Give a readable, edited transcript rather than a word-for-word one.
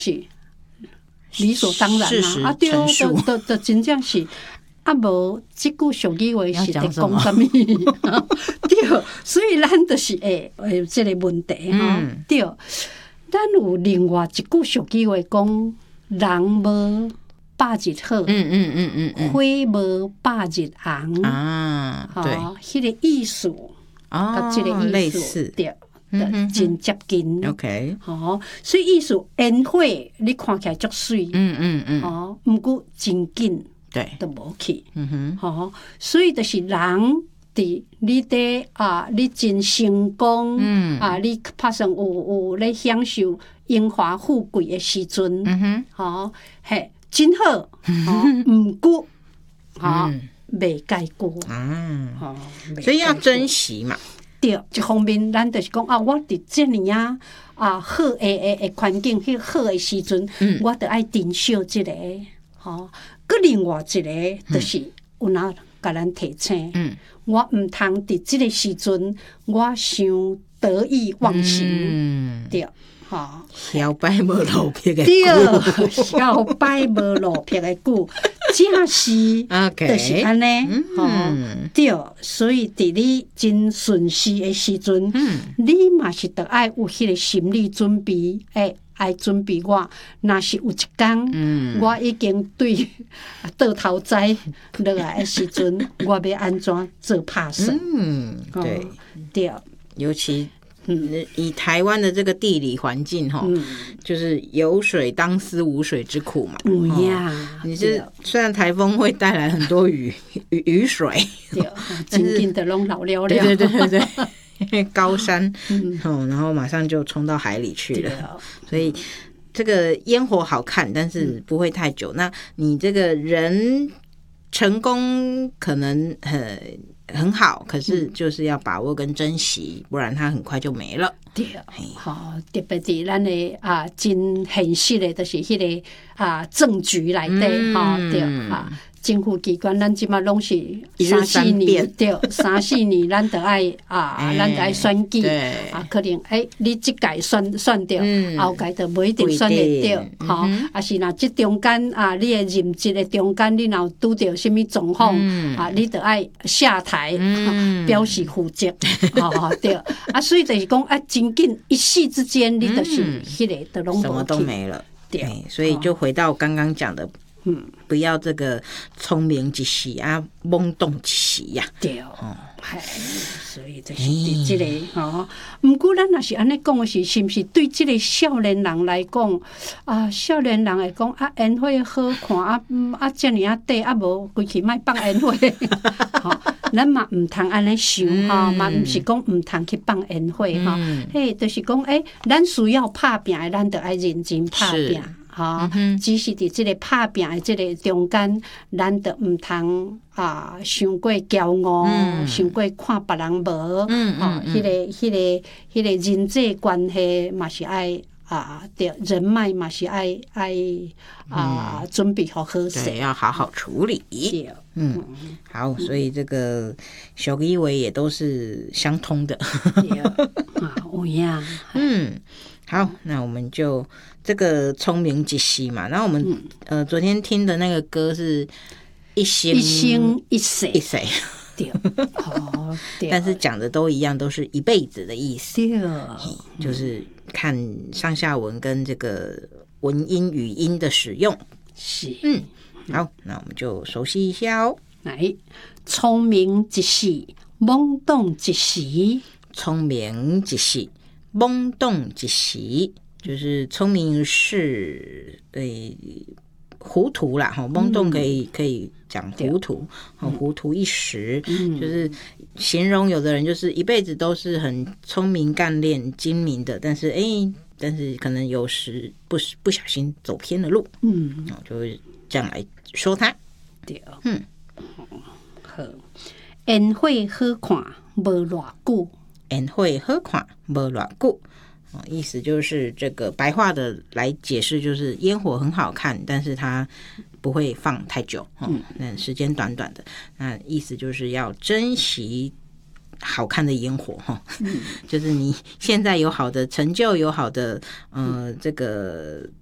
是理所当然啊，啊对，就真正是。啊，无即句俗语话是在讲什么？对，所以咱就是会这个问题哈。对，咱有另外一句俗语话讲，人无百日好，花无百日红啊，对， 迄个意思啊，这个意思对，真接近。 OK， 所以意思烟火你看起来足水，不过真紧。 对， 都无去，所以就是人伫你伫你真成功，你拍算有咧享受荣华富贵的时阵，嘿，真好，毋过，未解过， 所以要珍惜嘛。 对，一方面咱就是讲我伫这年好的环境，迄好的时阵，我得爱珍惜这个，佮另外一个就是有哪甲咱提醒，我毋通伫即个时阵，我伤得意忘形，对， 小摆无落魄的对，小摆无落魄的句，正是，就是安尼，对，所以伫你真顺势的时阵，你嘛是得爱有迄个心理准备，爱准备我，若是有一天，我已经对倒头栽落来的时阵，我要安怎做拍算？ 对对， 尤其以台湾的这个地理环境就是有水当思无水之苦嘛。你是虽然台风会带来很多雨水， 对，真紧的拢老了了。 对。高山，然后马上就冲到海里去了，所以这个烟火好看，但是不会太久。那你这个人成功可能很好，可是就是要把握跟珍惜，不然它很快就没了。 对，特别是咱的真现实的，就是迄个政局内底对政府机关，咱即马拢是3-4年，对，3-4年，咱得爱咱得爱选举可能你即届选着，后届就不一定选得着，还是若即中间你的任职的中间，你若拄着什么状况你得爱下台表示负责，对，所以就是讲真紧一夕之间，你就是迄个都拢什么都没了， 对， 所以就回到刚刚讲的。不要这个聪明一时懵懂一时呀。 对，所以就是伫这个不过咱若是安尼讲的是不是对这个少年人来讲少年人来讲烟火好看这样短无规气莫放烟火，咱嘛唔通安尼想嘛唔是讲唔通去放烟火就是讲咱需要拍拼的，咱就爱认真拍拼。只是伫即个拍拼的即个中间，咱就毋通伤过骄傲，伤过看别人无，迄个人际关系嘛是爱对人脉嘛是爱准备好势， 对，要好好处理。好，所以这个小语话也都是相通的。 有呀， 好，那我们就这个聪明一时嘛。然后我们昨天听的那个歌是一生一世， 对， 但是讲的都一样，都是一辈子的意思。 对， 就是看上下文跟这个文音语音的使用。 是， 好，那我们就熟悉一下哦。 来，聪明一时，懵懂一时， 聪明一时。懵懂一时，就是聪明是糊涂啦，懵懂可以讲糊涂，糊涂一时，就是形容有的人就是一辈子都是很聪明干练精明的，但是可能有时不小心走偏了路，就会这样来说他。 对，好，烟火好看无偌久。 烟火好看无偌久，意思就是这个白话的来解释，就是烟火很好看，但是它不会放太久，那时间短短的。那意思就是要珍惜好看的烟火，就是你现在有好的成就，有好的这个